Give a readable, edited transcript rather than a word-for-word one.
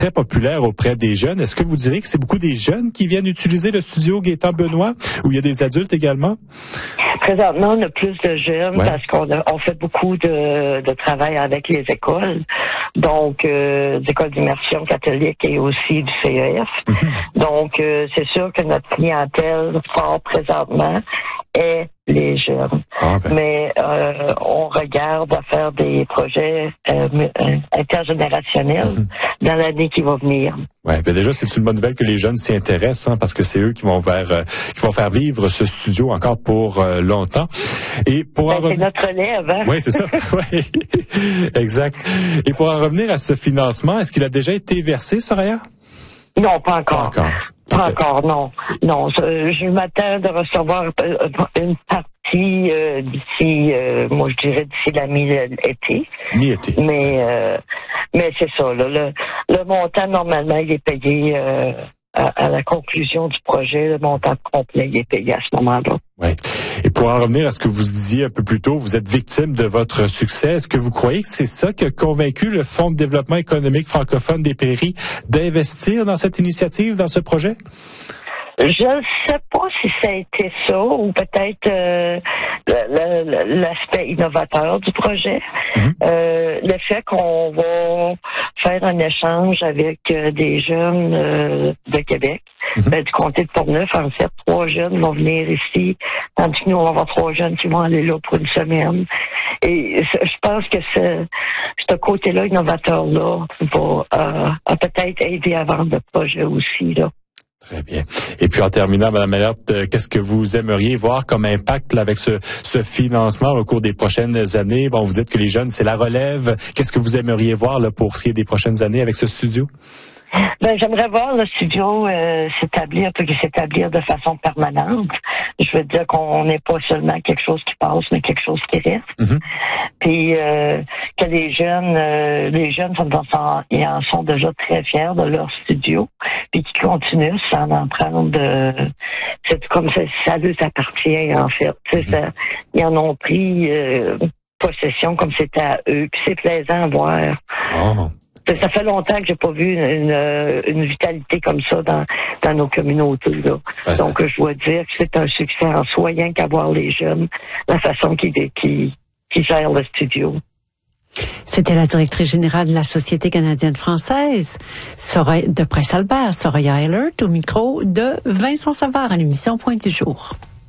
très populaire auprès des jeunes. Est-ce que vous direz que c'est beaucoup des jeunes qui viennent utiliser le studio Gaétan Benoît, ou il y a des adultes également? Présentement, on a plus de jeunes parce qu'on fait beaucoup de travail avec les écoles, donc des écoles d'immersion catholique et aussi du CEF. Donc, c'est sûr que notre clientèle fort présentement est les jeunes. Mais on regarde à faire des projets intergénérationnels dans l'année qui va venir. Ouais, ben déjà c'est une bonne nouvelle que les jeunes s'y intéressent, parce que c'est eux qui vont faire vivre ce studio encore pour longtemps. Et pour c'est notre relève, hein? Oui, c'est ça. Oui, exact. Et pour en revenir à ce financement, est-ce qu'il a déjà été versé, Soraya? Non, pas encore. Pas encore, non. Non, je m'attends de recevoir une partie d'ici, moi je dirais d'ici la mi-été. Mi-été. Mais c'est ça, là, le montant, normalement, il est payé à la conclusion du projet, le montant complet, il est payé à ce moment-là. Oui. Et pour en revenir à ce que vous disiez un peu plus tôt, vous êtes victime de votre succès. Est-ce que vous croyez que c'est ça qui a convaincu le Fonds de développement économique francophone des Prairies d'investir dans cette initiative, dans ce projet? Je ne sais pas si ça a été ça ou peut-être l'aspect innovateur du projet. Le fait qu'on va faire un échange avec des jeunes de Québec, du comté de Portneuf. En fait, 3 jeunes vont venir ici, tandis que nous, on va avoir 3 jeunes qui vont aller là pour une semaine. Et je pense que ce côté-là, innovateur-là, va peut-être aider à vendre le projet aussi, là. Très bien. Et puis en terminant, Mme Mellert, qu'est-ce que vous aimeriez voir comme impact là, avec ce financement au cours des prochaines années? Bon, vous dites que les jeunes, c'est la relève. Qu'est-ce que vous aimeriez voir là, pour ce qui est des prochaines années avec ce studio? Ben, j'aimerais voir le studio s'établir de façon permanente. Je veux dire qu'on n'est pas seulement quelque chose qui passe, mais quelque chose qui reste. Puis que les jeunes ils en sont déjà très fiers de leur studio, puis qui continuent sans en prendre. C'est comme ça leur appartient en fait. Ils en ont pris possession comme c'était à eux. Puis c'est plaisant à voir. Ça fait longtemps que j'ai pas vu une vitalité comme ça dans nos communautés, là. Donc, je dois dire que c'est un succès en soi, rien qu'à voir les jeunes, la façon qu'ils gèrent le studio. C'était la directrice générale de la Société canadienne-française, de Prince Albert, Soraya Ehlert, au micro de Vincent Savard à l'émission Point du jour.